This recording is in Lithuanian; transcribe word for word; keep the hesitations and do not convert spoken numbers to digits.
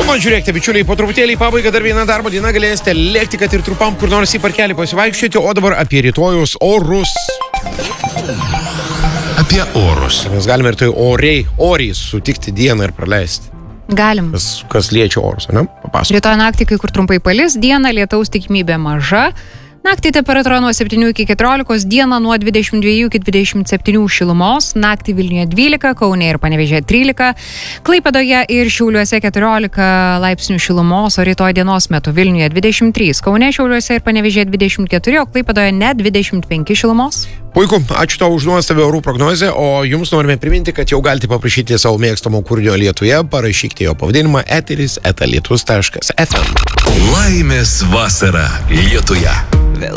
Man žiūrėkite, bičiuliai, po truputėlį į pabaigą dar vieną darbo dieną galėsite lėkti, kad ir trumpam kur nors į parkelį pasivaikščioti, o dabar apie rytojus orus. Apie orus. Mes galime ir tai oriai, oriai sutikti dieną ir praleisti. Galim. Kas, kas liečia orus, ne? Papasakok. Rytoj naktį kai kur trumpai palis, dieną lietaus tikimybė maža. Naktį temperatūra nuo septynių iki keturiolikos, dieną nuo dvidešimt dviejų iki dvidešimt septynių šilumos, naktį Vilniuje dvylika, Kaune ir Panevėžyje trylika, Klaipėdoje ir Šiauliuose keturiolika laipsnių šilumos, o rytoj dienos metu Vilniuje dvidešimt trys, Kaune, Šiauliuose ir Panevėžyje dvidešimt keturi, o Klaipėdoje net dvidešimt penki šilumos. Puiku, ačiū tau už nuostabią orų prognozę, o jums norime priminti, kad jau galite paprašyti savo mėgstamo kūrinio Lietuje, parašykite jo pavadinimą eteris eta lietus taškas ef em. Laimės vasara Lietuje.